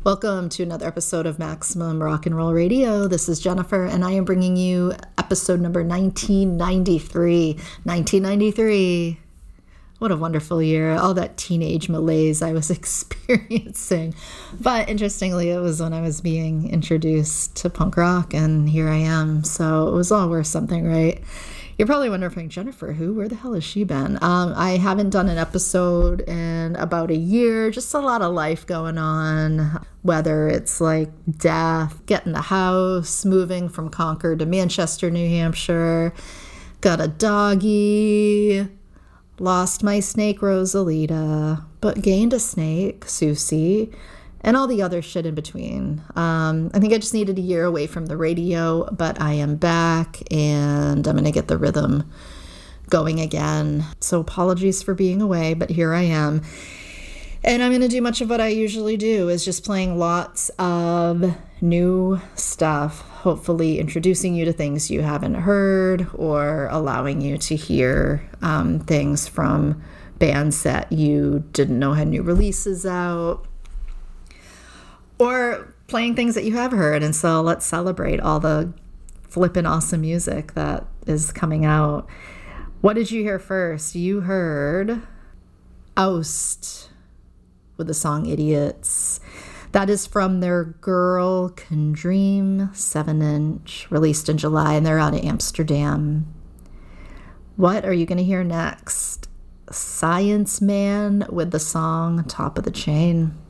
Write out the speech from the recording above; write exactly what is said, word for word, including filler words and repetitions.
Welcome to another episode of Maximum Rock and Roll Radio. This is Jennifer, and I am bringing you episode number nineteen ninety-three. nineteen ninety-three. What a wonderful year. All that teenage malaise I was experiencing. But interestingly, it was when I was being introduced to punk rock, and here I am. So it was all worth something, right? You're probably wondering, Jennifer, who? Where the hell has she been? Um, I haven't done an episode in about a year. Just a lot of life going on, whether it's like death, getting the house, moving from Concord to Manchester, New Hampshire, got a doggy, lost my snake, Rosalita, but gained a snake, Susie, and all the other shit in between. Um, I think I just needed a year away from the radio, but I am back and I'm going to get the rhythm going again. So apologies for being away, but here I am. And I'm going to do much of what I usually do, is just playing lots of new stuff, hopefully introducing you to things you haven't heard or allowing you to hear um, things from bands that you didn't know had new releases out, or playing things that you have heard. And so let's celebrate all the flippin' awesome music that is coming out. What did you hear first? You heard Oust with the song Idiots. That is from their Girl Can Dream seven inch, released in July, and they're out of Amsterdam. What are you going to hear next? Science Man with the song Top of the Chain.